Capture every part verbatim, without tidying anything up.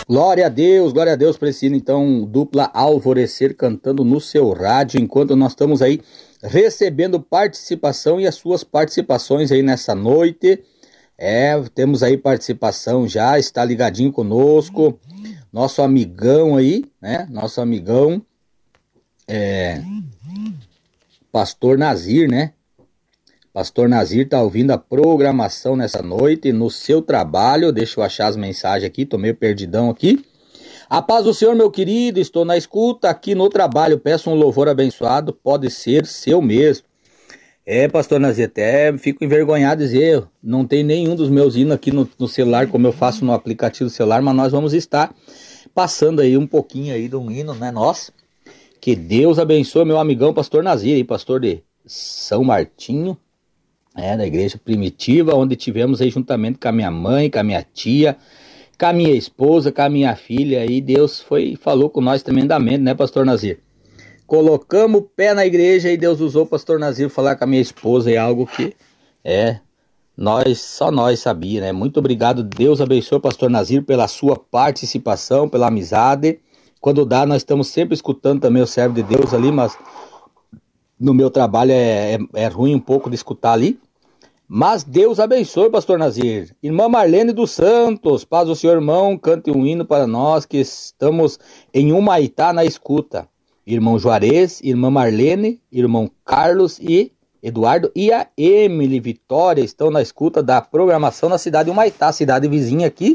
Glória a Deus, glória a Deus, Priscila. Então, dupla Alvorecer cantando no seu rádio, enquanto nós estamos aí recebendo participação e as suas participações aí nessa noite. É, temos aí participação já, está ligadinho conosco, nosso amigão aí, né? Nosso amigão, é, Pastor Nazir, né? Pastor Nazir tá ouvindo a programação nessa noite no seu trabalho. Deixa eu achar as mensagens aqui, tô meio perdidão aqui. A paz do Senhor, meu querido, estou na escuta aqui no trabalho, peço um louvor abençoado, pode ser seu mesmo. É, Pastor Nazir, até fico envergonhado de dizer, não tem nenhum dos meus hinos aqui no, no celular, como eu faço no aplicativo do celular, mas nós vamos estar passando aí um pouquinho aí de um hino, né, nossa. Que Deus abençoe meu amigão Pastor Nazir, aí, pastor de São Martinho. É, da igreja primitiva, onde tivemos aí juntamente com a minha mãe, com a minha tia, com a minha esposa, com a minha filha, e Deus foi falou com nós tremendamente, né, Pastor Nazir? Colocamos o pé na igreja e Deus usou o Pastor Nazir falar com a minha esposa, é algo que, é, nós, só nós sabia, né? Muito obrigado, Deus abençoe o Pastor Nazir pela sua participação, pela amizade. Quando dá, nós estamos sempre escutando também o servo de Deus ali, mas no meu trabalho é, é, é ruim um pouco de escutar ali. Mas Deus abençoe, Pastor Nazir. Irmã Marlene dos Santos, paz do Senhor, irmão, cante um hino para nós que estamos em Humaitá na escuta. Irmão Juarez, irmã Marlene, irmão Carlos e Eduardo e a Emily Vitória estão na escuta da programação na cidade de Humaitá, cidade vizinha aqui.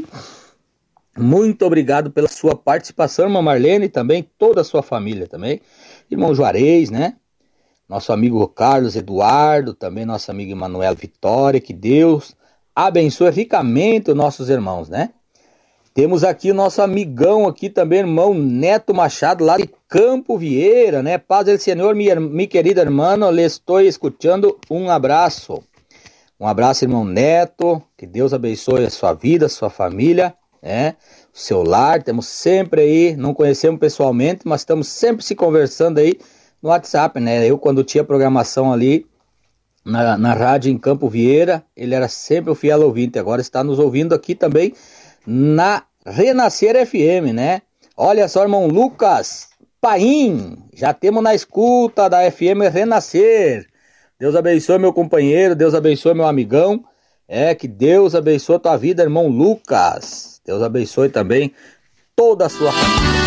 Muito obrigado pela sua participação, irmã Marlene, e também toda a sua família também. Irmão Juarez, né? Nosso amigo Carlos Eduardo, também nosso amigo Emanuel Vitória, que Deus abençoe ricamente os nossos irmãos, né? Temos aqui o nosso amigão aqui também, irmão Neto Machado, lá de Campo Vieira, né? Paz do Senhor, minha, minha querida irmã, lhe estou escutando, um abraço. Um abraço, irmão Neto, que Deus abençoe a sua vida, a sua família, né? O seu lar, temos sempre aí, não conhecemos pessoalmente, mas estamos sempre se conversando aí no WhatsApp, né? Eu, quando tinha programação ali na, na rádio em Campo Vieira, ele era sempre o fiel ouvinte. Agora está nos ouvindo aqui também na Renascer F M, né? Olha só, irmão Lucas Paim, já temos na escuta da F M Renascer. Deus abençoe meu companheiro, Deus abençoe meu amigão. É, que Deus abençoe a tua vida, irmão Lucas. Deus abençoe também toda a sua família.